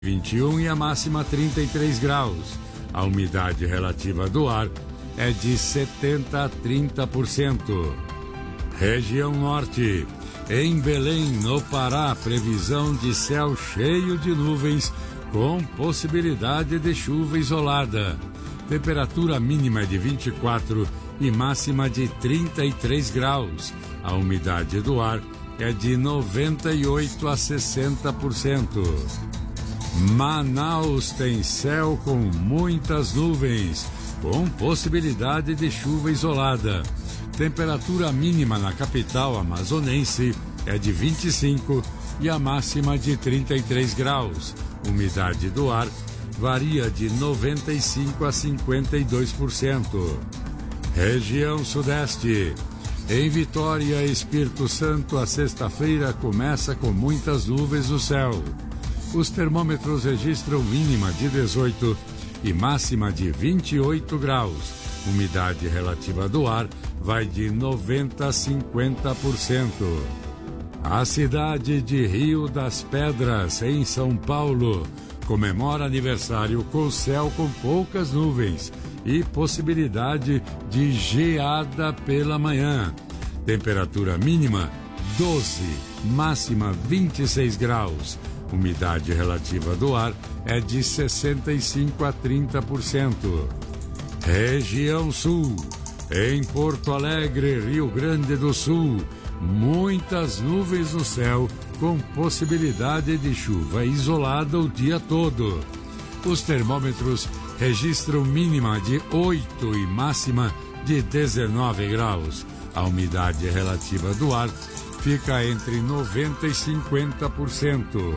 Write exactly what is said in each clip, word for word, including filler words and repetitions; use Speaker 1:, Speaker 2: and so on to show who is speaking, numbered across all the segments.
Speaker 1: vinte e um e a máxima trinta e três graus. A umidade relativa do ar é de setenta a trinta por cento. Região Norte. Em Belém, no Pará, previsão de céu cheio de nuvens com possibilidade de chuva isolada. Temperatura mínima de vinte e quatro e máxima de trinta e três graus. A umidade do ar é de noventa e oito a sessenta por cento. Manaus tem céu com muitas nuvens, com possibilidade de chuva isolada. Temperatura mínima na capital amazonense é de vinte e cinco e a máxima de trinta e três graus. Umidade do ar varia de noventa e cinco a cinquenta e dois por cento. Região Sudeste. Em Vitória, Espírito Santo, a sexta-feira começa com muitas nuvens no céu. Os termômetros registram mínima de dezoito e máxima de vinte e oito graus. Umidade relativa do ar vai de noventa a cinquenta por cento. A cidade de Rio das Pedras, em São Paulo, comemora aniversário com céu com poucas nuvens e possibilidade de geada pela manhã. Temperatura mínima doze, máxima vinte e seis graus. Umidade relativa do ar é de sessenta e cinco a trinta por cento. Região Sul. Em Porto Alegre, Rio Grande do Sul, muitas nuvens no céu com possibilidade de chuva isolada o dia todo. Os termômetros registram mínima de oito e máxima de dezenove graus. A umidade relativa do ar fica entre noventa e cinquenta por cento.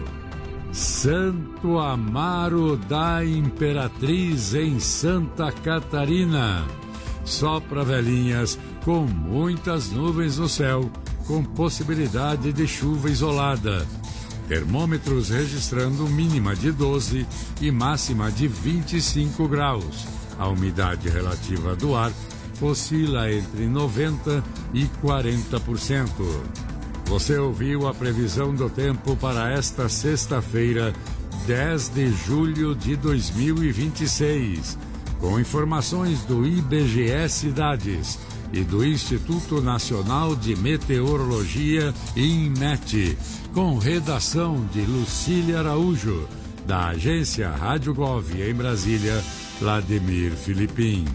Speaker 1: Santo Amaro da Imperatriz, em Santa Catarina. Sopra velhinhas com muitas nuvens no céu, com possibilidade de chuva isolada. Termômetros registrando mínima de doze e máxima de vinte e cinco graus. A umidade relativa do ar oscila entre noventa e quarenta por cento. Você ouviu a previsão do tempo para esta sexta-feira, dez de julho de dois mil e vinte e seis, com informações do I B G E Cidades e do Instituto Nacional de Meteorologia, INMET, com redação de Lucília Araújo, da agência Rádio Gov em Brasília, Vladimir Filipim.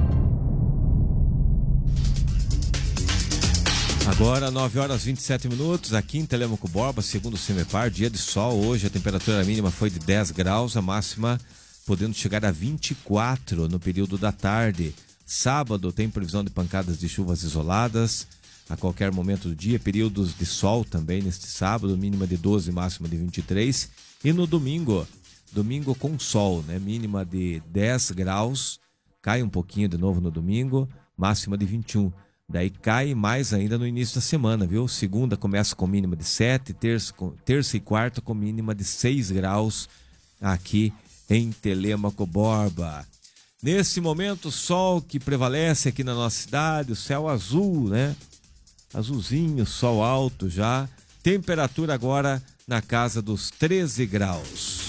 Speaker 2: Agora, nove horas e vinte e sete minutos, aqui em Telêmaco Borba, segundo o CEMEPAR, dia de sol. Hoje a temperatura mínima foi de dez graus, a máxima podendo chegar a vinte e quatro no período da tarde. Sábado tem previsão de pancadas de chuvas isoladas a qualquer momento do dia, períodos de sol também neste sábado, mínima de doze, máxima de vinte e três. E no domingo, domingo com sol, né? Mínima de dez graus, cai um pouquinho de novo no domingo, máxima de vinte e um. Daí cai mais ainda no início da semana, viu? Segunda começa com mínima de sete, terça, terça e quarta com mínima de seis graus aqui em Telêmaco Borba. Nesse momento, sol que prevalece aqui na nossa cidade, o céu azul, né? Azulzinho, sol alto já. Temperatura agora na casa dos treze graus.